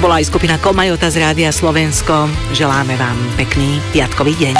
bola aj skupina Komajota z Rádia Slovensko. Želáme vám pekný piatkový deň.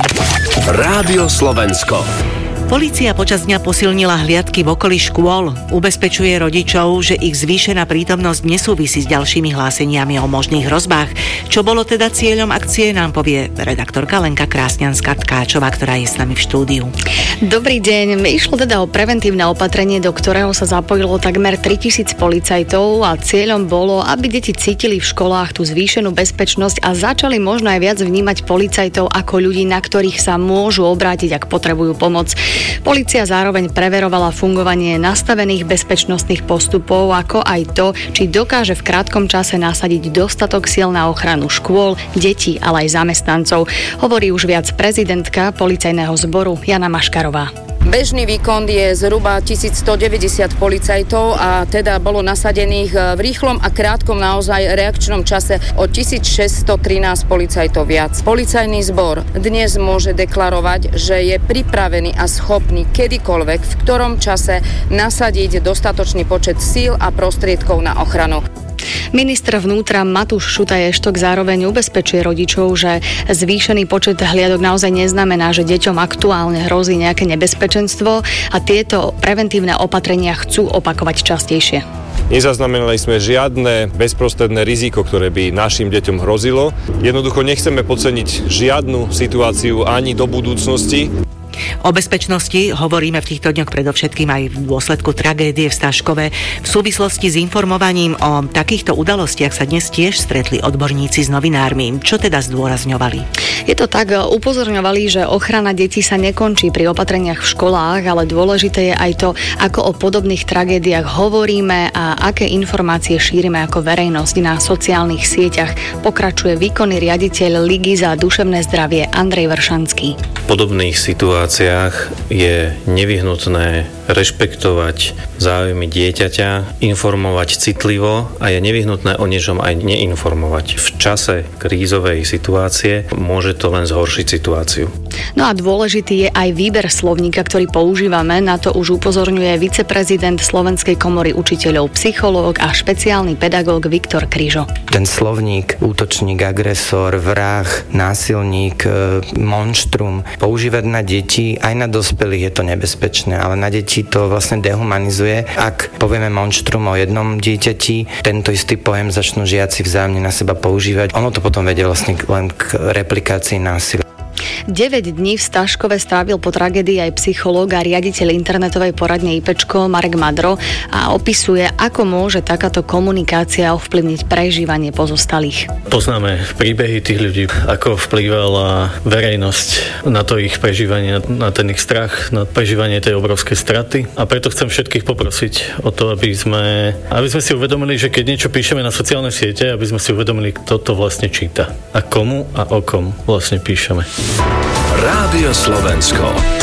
Rádio Slovensko. Polícia počas dňa posilnila hliadky v okolí škôl. Ubezpečuje rodičov, že ich zvýšená prítomnosť nesúvisí s ďalšími hláseniami o možných hrozbách. Čo bolo teda cieľom akcie, nám povie redaktorka Lenka Krásňanská-Tkáčová, ktorá je s nami v štúdiu. Dobrý deň. Išlo teda o preventívne opatrenie, do ktorého sa zapojilo takmer 3000 policajtov a cieľom bolo, aby deti cítili v školách tú zvýšenú bezpečnosť a začali možno aj viac vnímať policajtov ako ľudí, na ktorých sa môžu obrátiť, ak potrebujú pomoc. Polícia zároveň preverovala fungovanie nastavených bezpečnostných postupov, ako aj to, či dokáže v krátkom čase nasadiť dostatok síl na ochranu škôl, detí, ale aj zamestnancov. Hovorí už viac prezidentka policajného zboru Jana Maškarová. Bežný výkon je zhruba 1190 policajtov a teda bolo nasadených v rýchlom a krátkom naozaj reakčnom čase o 1613 policajtov viac. Policajný zbor dnes môže deklarovať, že je pripravený a schopný kedykoľvek, v ktorom čase nasadiť dostatočný počet síl a prostriedkov na ochranu. Minister vnútra Matúš Šutaj-Eštok zároveň ubezpečuje rodičov, že zvýšený počet hliadok naozaj neznamená, že deťom aktuálne hrozí nejaké nebezpečenstvo a tieto preventívne opatrenia chcú opakovať častejšie. Nezaznamenali sme žiadne bezprostredné riziko, ktoré by našim deťom hrozilo. Jednoducho nechceme podceniť žiadnu situáciu ani do budúcnosti. O bezpečnosti hovoríme v týchto dňoch predovšetkým aj v dôsledku tragédie v Staškove. V súvislosti s informovaním o takýchto udalostiach sa dnes tiež stretli odborníci s novinármi. Čo teda zdôrazňovali? Je to tak, upozorňovali, že ochrana detí sa nekončí pri opatreniach v školách, ale dôležité je aj to, ako o podobných tragédiách hovoríme a aké informácie šírime ako verejnosť na sociálnych sieťach. Pokračuje výkonný riaditeľ Ligy za duševné zdravie Andrej Vršanský. V podobných situáciách je nevyhnutné rešpektovať záujmy dieťaťa, informovať citlivo a je nevyhnutné o niečom aj neinformovať. V čase krízovej situácie môže to len zhoršiť situáciu. No a dôležitý je aj výber slovníka, ktorý používame. Na to už upozorňuje viceprezident Slovenskej komory učiteľov, psychológ a špeciálny pedagóg Viktor Kryžo. Ten slovník útočník, agresor, vrah, násilník, monštrum používať na deti, aj na dospelých je to nebezpečné, ale na deti to vlastne dehumanizuje. Ak povieme monštrum o jednom dieťati, tento istý pojem začnú žiaci vzájomne na seba používať. Ono to potom vedie vlastne len k replikácii násilia. 9 dní v Staškove strávil po tragédii aj psychológ a riaditeľ internetovej poradne IPčko Marek Madro a opisuje, ako môže takáto komunikácia ovplyvniť prežívanie pozostalých. Poznáme príbehy tých ľudí, ako vplývala verejnosť na to ich prežívanie, na ten ich strach, na prežívanie tej obrovskej straty. A preto chcem všetkých poprosiť o to, aby sme si uvedomili, že keď niečo píšeme na sociálne siete, aby sme si uvedomili, kto to vlastne číta a komu a o kom vlastne píšeme. Rádio Slovensko.